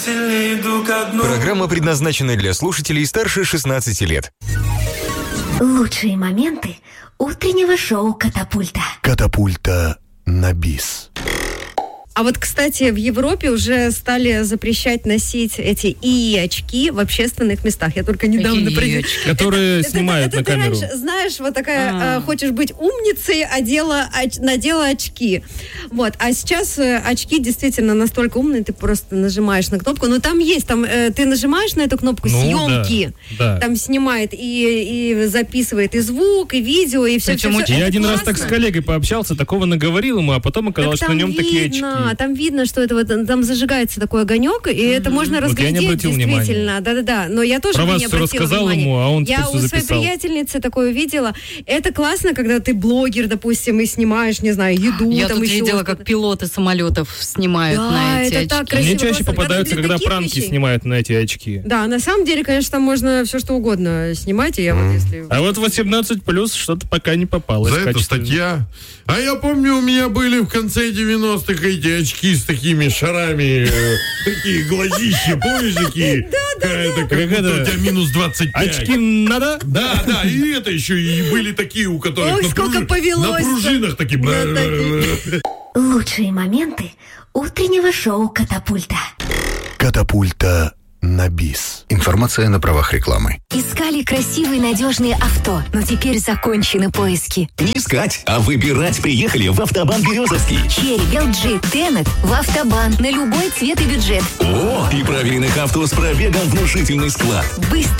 Программа предназначена для слушателей старше 16 лет. Лучшие моменты утреннего шоу «Катапульта». Катапульта на бис. А вот, кстати, в Европе уже стали запрещать носить эти ИИ-очки в общественных местах. Я только недавно... Которые снимают на камеру. Ты раньше, знаешь, вот такая, хочешь быть умницей, надела очки. Вот. А сейчас очки действительно настолько умные, ты просто нажимаешь на кнопку. Но там есть, ты нажимаешь на эту кнопку съемки. Да. Там снимает и записывает и звук, и видео, и все. Я один раз так с коллегой пообщался, такого наговорил ему, а потом оказалось, что на нем такие очки. Там видно, что это вот, там зажигается такой огонек, и это можно разглядеть, я не обратил действительно. внимания. Да-да-да. Но я тоже про вас не обратила рассказал внимания. ему, а он я просто у записал. своей приятельницы такое видела. Это классно, когда ты блогер, допустим, и снимаешь, не знаю, еду. Я там тут еще видела, что-то. как пилоты самолетов снимают на эти это очки. так красиво. Мне чаще Просто, попадаются, когда таких пранки вещей. снимают на эти очки. Да, на самом деле, конечно, там можно все что угодно снимать, и я вот если... А вот 18+ что-то пока не попалось. За это статья. А я помню, у меня были в конце 90-х эти очки с такими шарами, такие глазища, помнишь, такие? Да. Как будто у тебя минус 25. Очки надо? Да, и это еще и были такие, у которых Ой, сколько повелось. на пружинах такие. Лучшие моменты утреннего шоу «Катапульта». Катапульта на бис. Информация на правах рекламы. Искали красивые надежные авто, но теперь закончены поиски. Не искать, а выбирать приехали в Автобан Березовский. Черри, LG, Тенет в Автобан на любой цвет и бюджет. О, и проверенных авто с пробегом внушительный склад. Быстрый